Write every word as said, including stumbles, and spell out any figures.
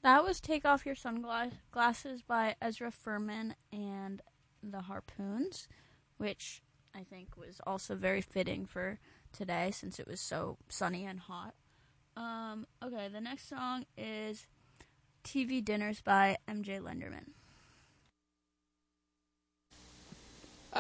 That was Take Off Your Sunglasses by Ezra Furman and the Harpoons, which I think was also very fitting for today since it was so sunny and hot. Um, okay, the next song is T V Dinners by M J Lenderman.